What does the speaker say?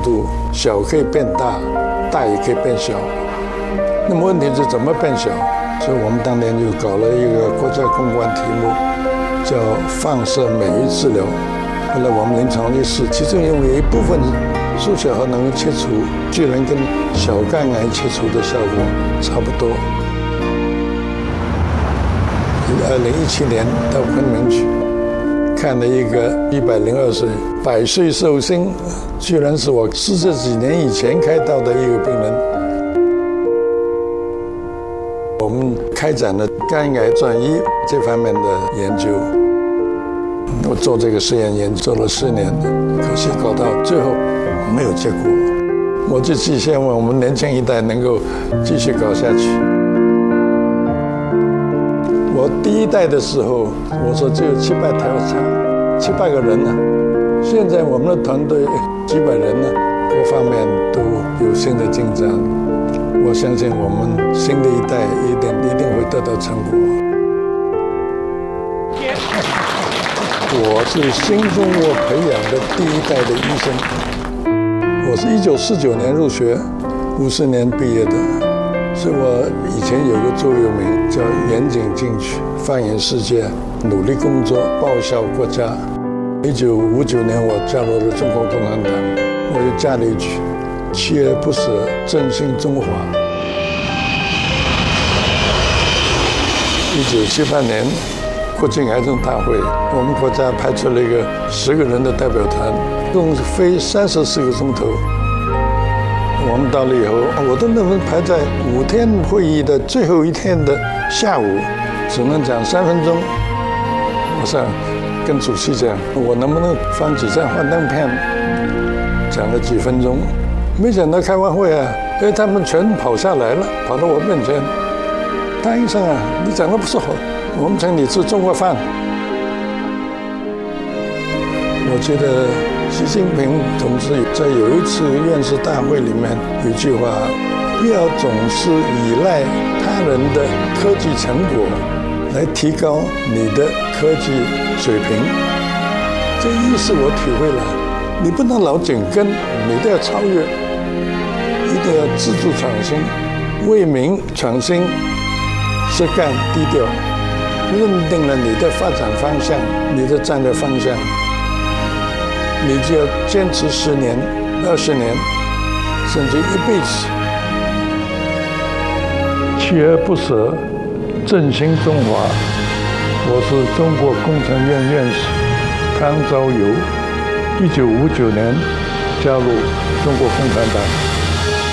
度，小可以变大，大也可以变小。那么问题是怎么变小？所以我们当年就搞了一个国家公关题目，叫放射美育治疗。后来我们临床一试，其中因为一部分缩小后能够切除，居然跟小肝癌切除的效果差不多。2017年到昆明去看了一个102岁100岁寿星，居然是我40几年以前开刀的一个病人。我们开展了肝癌转移这方面的研究，我做这个实验研究做了10年，可惜搞到最后没有结果。我就希望我们年轻一代能够继续搞下去。我第一代的时候，我说只有700条肠，700个人呢。现在我们的团队几百人呢，各方面都有新的进展。我相信我们新的一代一定会得到成果。我是新中国培养的第一代的医生，我是1949年入学，50年毕业的，所以我以前有个座右铭叫严谨进取，放眼世界，努力工作，报效国家。1959年我加入了中国共产党，我又加了一句锲而不舍，振兴中华。1978年国际癌症大会，我们国家派出了一个10个人的代表团，共飞34个钟头。我们到了以后，我都能排在5天会议的最后一天的下午，只能讲3分钟。我想跟主席讲，我能不能放几张幻灯片？讲了几分钟，没想到开完会啊，他们全跑下来了，跑到我面前。大医生啊，你讲得不错，我们请你吃中国饭。我觉得习近平同志在有一次院士大会里面有句话，不要总是依赖他人的科技成果来提高你的科技水平。这意思我体会了，你不能老紧跟，你都要超越，一定要自主创新，为民创新，实干低调，认定了你的发展方向，你的战略方向，你就要坚持10年、20年，甚至一辈子。锲而不舍，振兴中华。我是中国工程院院士康昭游，1959年加入中国共产党。